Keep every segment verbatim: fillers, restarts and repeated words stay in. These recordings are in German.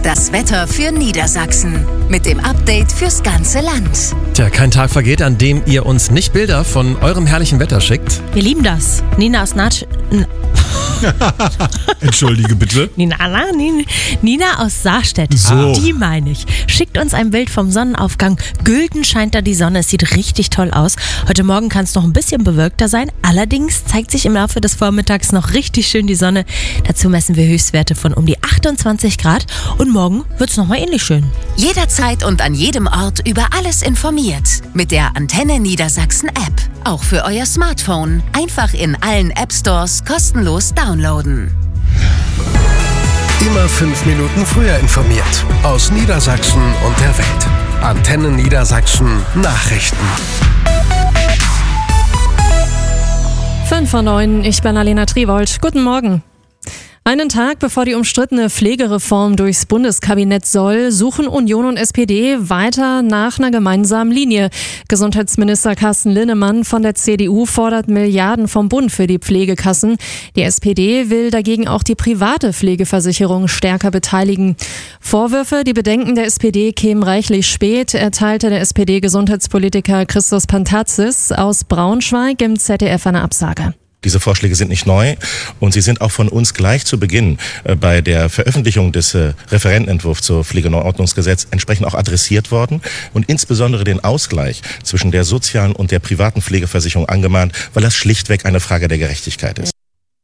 Das Wetter für Niedersachsen mit dem Update fürs ganze Land. Tja, kein Tag vergeht, an dem ihr uns nicht Bilder von eurem herrlichen Wetter schickt. Wir lieben das. Nina aus Natsch... Entschuldige bitte. Nina, Nina, Nina aus Saarstedt, So. die meine ich. Schickt uns ein Bild vom Sonnenaufgang. Gülden scheint da die Sonne, es sieht richtig toll aus. Heute Morgen kann es noch ein bisschen bewölkter sein. Allerdings zeigt sich im Laufe des Vormittags noch richtig schön die Sonne. Dazu messen wir Höchstwerte von um die achtundzwanzig Grad. Und morgen wird es nochmal ähnlich schön. Jederzeit und an jedem Ort über alles informiert. Mit der Antenne Niedersachsen App. Auch für euer Smartphone. Einfach in allen App Stores kostenlos downloaden. Immer fünf Minuten früher informiert. Aus Niedersachsen und der Welt. Antenne Niedersachsen Nachrichten. fünf vor neun, ich bin Alena Triwold. Guten Morgen. Einen Tag bevor die umstrittene Pflegereform durchs Bundeskabinett soll, suchen Union und S P D weiter nach einer gemeinsamen Linie. Gesundheitsminister Carsten Linnemann von der C D U fordert Milliarden vom Bund für die Pflegekassen. Die S P D will dagegen auch die private Pflegeversicherung stärker beteiligen. Vorwürfe, die Bedenken der S P D kämen reichlich spät, erteilte der S P D-Gesundheitspolitiker Christos Pantazis aus Braunschweig im Z D F eine Absage. Diese Vorschläge sind nicht neu und sie sind auch von uns gleich zu Beginn äh, bei der Veröffentlichung des äh, Referentenentwurfs zur Pflegeneuordnungsgesetz entsprechend auch adressiert worden und insbesondere den Ausgleich zwischen der sozialen und der privaten Pflegeversicherung angemahnt, weil das schlichtweg eine Frage der Gerechtigkeit ist.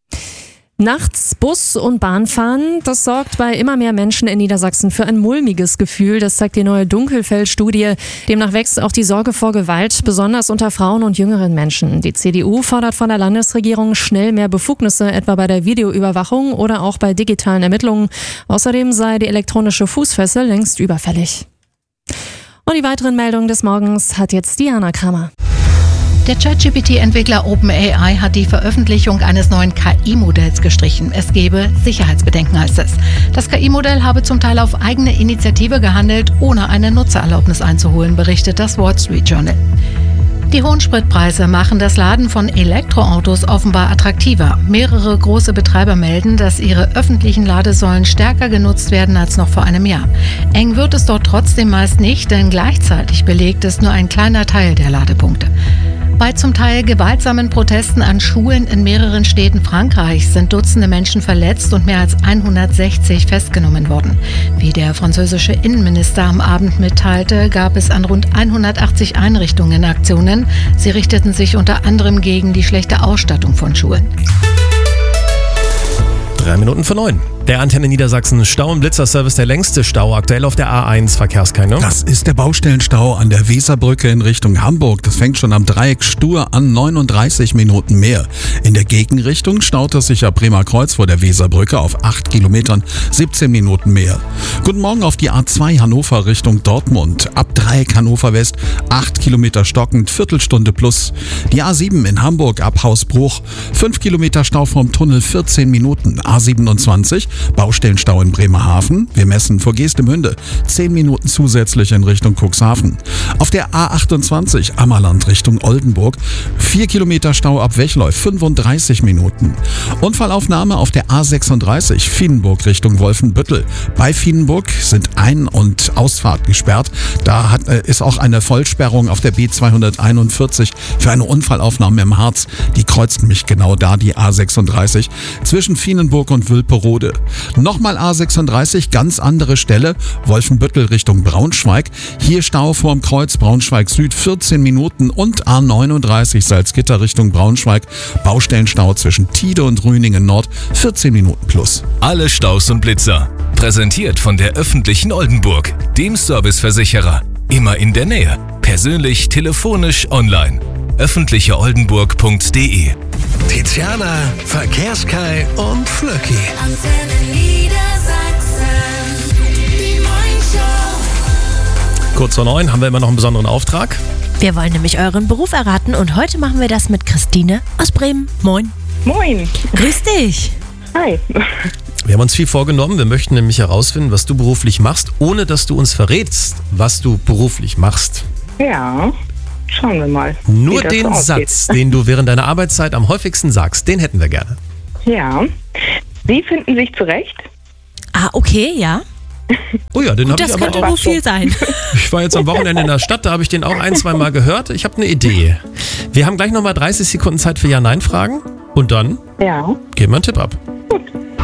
Nachts Bus und Bahn fahren, das sorgt bei immer mehr Menschen in Niedersachsen für ein mulmiges Gefühl. Das zeigt die neue Dunkelfeld-Studie. Demnach wächst auch die Sorge vor Gewalt, besonders unter Frauen und jüngeren Menschen. Die C D U fordert von der Landesregierung schnell mehr Befugnisse, etwa bei der Videoüberwachung oder auch bei digitalen Ermittlungen. Außerdem sei die elektronische Fußfessel längst überfällig. Und die weiteren Meldungen des Morgens hat jetzt Diana Kramer. Der ChatGPT-Entwickler OpenAI hat die Veröffentlichung eines neuen K I-Modells gestrichen. Es gebe Sicherheitsbedenken, heißt es. Das K I-Modell habe zum Teil auf eigene Initiative gehandelt, ohne eine Nutzererlaubnis einzuholen, berichtet das Wall Street Journal. Die hohen Spritpreise machen das Laden von Elektroautos offenbar attraktiver. Mehrere große Betreiber melden, dass ihre öffentlichen Ladesäulen stärker genutzt werden als noch vor einem Jahr. Eng wird es dort trotzdem meist nicht, denn gleichzeitig belegt es nur ein kleiner Teil der Ladepunkte. Bei zum Teil gewaltsamen Protesten an Schulen in mehreren Städten Frankreichs sind Dutzende Menschen verletzt und mehr als hundertsechzig festgenommen worden. Wie der französische Innenminister am Abend mitteilte, gab es an rund hundertachtzig Einrichtungen Aktionen. Sie richteten sich unter anderem gegen die schlechte Ausstattung von Schulen. Drei Minuten vor neun. Der Antenne Niedersachsen Stau- und Blitzerservice, der längste Stau aktuell auf der A eins Verkehrskreise. Das ist der Baustellenstau an der Weserbrücke in Richtung Hamburg. Das fängt schon am Dreieck Stur an, neununddreißig Minuten mehr. In der Gegenrichtung staut es sich ab Bremer Kreuz vor der Weserbrücke auf acht Kilometern, siebzehn Minuten mehr. Guten Morgen auf die A zwei Hannover Richtung Dortmund. Ab Dreieck Hannover West, acht Kilometer stockend, Viertelstunde plus. Die A sieben in Hamburg ab Hausbruch, fünf Kilometer Stau vom Tunnel, vierzehn Minuten. A siebenundzwanzig, Baustellenstau in Bremerhaven. Wir messen vor Geestemünde, zehn Minuten zusätzlich in Richtung Cuxhaven. Auf der A achtundzwanzig, Ammerland Richtung Oldenburg, vier Kilometer Stau ab Wechleu, fünfunddreißig Minuten. Unfallaufnahme auf der A sechsunddreißig, Vienenburg Richtung Wolfenbüttel. Bei Vienenburg sind Ein- und Ausfahrt gesperrt. Da hat, äh, ist auch eine Vollsperrung auf der B zweihunderteinundvierzig für eine Unfallaufnahme im Harz. Die kreuzt mich genau da, die A sechsunddreißig, zwischen Vienenburg und Wülperode. Nochmal A sechsunddreißig, ganz andere Stelle, Wolfenbüttel Richtung Braunschweig. Hier Stau vorm Kreuz Braunschweig Süd, vierzehn Minuten. Und A neununddreißig, Salzgitter Richtung Braunschweig, Baustellenstau zwischen Tide und Rüningen Nord, vierzehn Minuten plus. Alle Staus und Blitzer. Präsentiert von der öffentlichen Oldenburg, dem Serviceversicherer. Immer in der Nähe. Persönlich, telefonisch, online. öffentliche oldenburg punkt de. Tiziana, Verkehrskai und Flöcki. Antenne Niedersachsen, die Morningshow. Kurz vor neun haben wir immer noch einen besonderen Auftrag. Wir wollen nämlich euren Beruf erraten und heute machen wir das mit Christine aus Bremen. Moin. Moin. Grüß dich. Hi. Wir haben uns viel vorgenommen. Wir möchten nämlich herausfinden, was du beruflich machst, ohne dass du uns verrätst, was du beruflich machst. Ja, schauen wir mal. Nur den so Satz, den du während deiner Arbeitszeit am häufigsten sagst, den hätten wir gerne. Ja. Sie finden sich zurecht? Ah, okay, ja. Oh ja, den Gut, habe ich das aber könnte auch. wohl viel sein. Ich war jetzt am Wochenende in der Stadt, da habe ich den auch ein, zwei Mal gehört. Ich habe eine Idee. Wir haben gleich nochmal dreißig Sekunden Zeit für Ja-Nein-Fragen und dann Ja. geben wir einen Tipp ab.